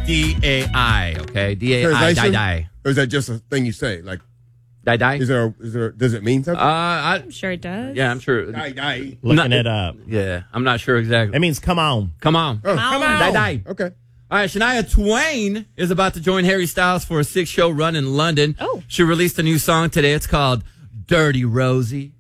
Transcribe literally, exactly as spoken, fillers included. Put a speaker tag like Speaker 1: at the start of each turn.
Speaker 1: D A I, okay? D A I, die,
Speaker 2: Translation?
Speaker 1: die.
Speaker 2: Or is that just a thing you say? Like,
Speaker 1: Die, die?
Speaker 2: is there, is there, does it mean
Speaker 1: Uh,
Speaker 2: something?
Speaker 1: I,
Speaker 3: I'm sure it does.
Speaker 1: yeah, I'm sure.
Speaker 2: Die, die.
Speaker 4: Looking
Speaker 1: Not-
Speaker 4: it up.
Speaker 1: Yeah, I'm not sure exactly.
Speaker 4: It means come on.
Speaker 1: Come on.
Speaker 2: Oh, come on.
Speaker 1: Die, die.
Speaker 2: Okay.
Speaker 1: All right, Shania Twain is about to join Harry Styles for a six-show run in London.
Speaker 3: Oh.
Speaker 1: She released a new song today. It's called Dirty Rosie.